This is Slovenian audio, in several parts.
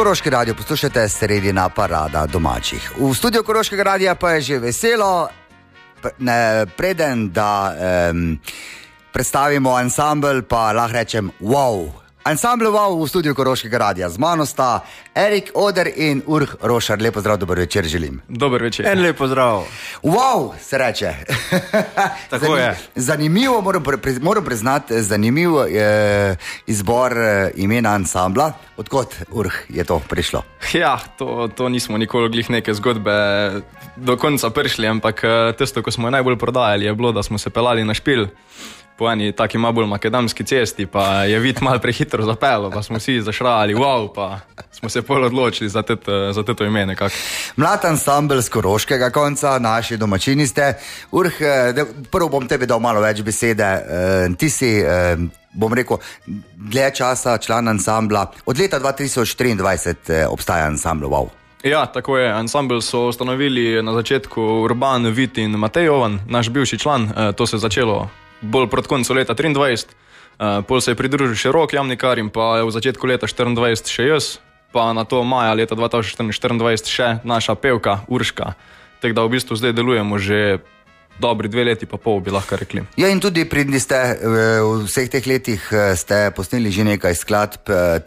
Koroški radio poslušate sredina parada domačih. V studiu Koroškega radia pa je že veselo, preden da predstavimo ansambl, pa lahko rečem wow. Ansambl wow v studiu Koroškega radia. Z mano sta Erik Oder in Urh Rošar. Lep pozdrav, dober večer želim. Dober večer. En lep pozdrav. Wow, se reče. Tako je. Zanimivo, moram priznati, zanimiv izbor imena ansambla. Odkot, Urh, je to prišlo? Ja, to nismo nikoli glih neke zgodbe do konca prišli, ampak tisto, ko smo jo najbolj prodajali, je bilo, da smo se pelali na špil po eni taki malo bolj makedamski cesti, pa je vid malo prehitro zapelo, pa smo vsi zašrali, wow, pa smo se pol odločili za to ime nekako. Mlad ansambl z Koroškega konca, naši domačini ste. Urh, prvo bom tebi dal malo več besede. Ti si, bom rekel, dlje časa član ansambla. Od leta 2023 obstaja ansambl wow. Ja, tako je. Ansambl so ustanovili na začetku Urban, Vit in Matej Jovan, naš bivši član. To se je začelo bolj proti koncu leta 23. Pol se je pridružil še Rok Jamnikar in pa v začetku leta 24 še jaz, pa na to maja leta 2024 še naša pevka Urška. Tako da v bistvu zdaj delujemo že dobri 2 leti pa pol, bi lahko rekli. Ja, in tudi pridni ste, v vseh teh letih ste posneli že nekaj skladb,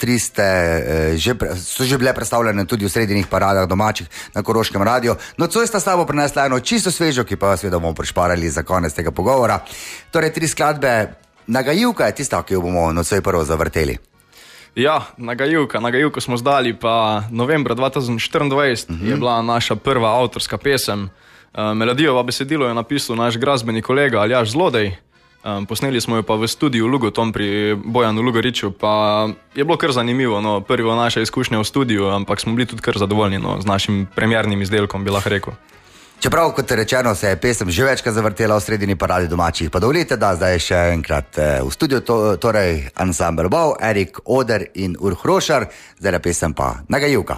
3 so že bile predstavljene tudi v sredinih paradah domačih na Koroškem radiu. No, co je sta s tabo prinesla eno čisto svežo, ki pa seveda bomo prišparali za konec tega pogovora. Torej, 3 skladbe. Nagajivka je tista, ki jo bomo nocoj prvo zavrteli. Ja, Nagajivko smo zdali pa novembra 2024 je bila naša prva avtorska pesem. Melodijo pa besedilo je napisal naš glasbeni kolega Aljaž Zlodej. Posneli smo jo pa v studiu Lugotom pri Bojanu Lugariču, pa je bilo kar zanimivo, no, prvo naša izkušnja v studiu, ampak smo bili tudi kar zadovoljni, no, z našim premiernim izdelkom, bi lahko rekel. Čeprav, kot rečeno, se je pesem že večkrat zavrtela v sredini paradi domačih, pa dovolite, da zdaj še enkrat v studiu, torej ansambl wow, Erik Oder in Urh Rošar, zdaj pesem pa Nagajivka.